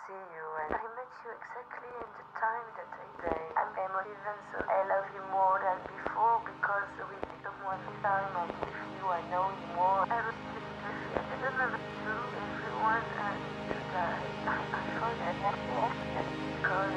see you, and I met you exactly in the time that I say. I'm emotive, and so I love you more than before because we become one time, and with you I know you